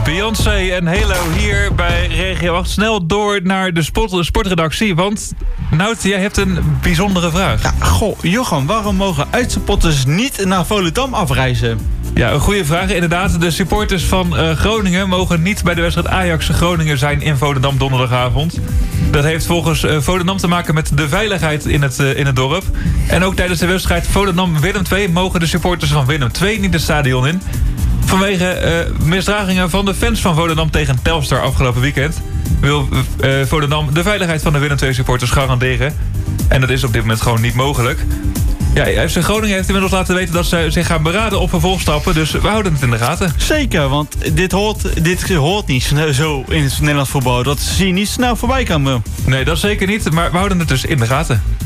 Beyoncé en Halo hier bij Regio 8. Snel door naar de sportredactie, want Nout, jij hebt een bijzondere vraag. Ja, Jochem, waarom mogen uitsupporters niet naar Volendam afreizen? Ja, een goede vraag. Inderdaad, de supporters van Groningen mogen niet bij de wedstrijd Ajax-Groningen zijn in Volendam donderdagavond. Dat heeft volgens Volendam te maken met de veiligheid in het dorp. En ook tijdens de wedstrijd Volendam-Willem II mogen de supporters van Willem II niet het stadion in. Vanwege misdragingen van de fans van Volendam tegen Telstar afgelopen weekend wil Volendam de veiligheid van de Willem II supporters garanderen. En dat is op dit moment gewoon niet mogelijk. Ja, FC Groningen heeft inmiddels laten weten dat ze zich gaan beraden op vervolgstappen. Dus we houden het in de gaten. Zeker, want dit hoort niet zo in het Nederlands voetbal. Dat zie je niet snel voorbij komen. Nee, dat zeker niet. Maar we houden het dus in de gaten.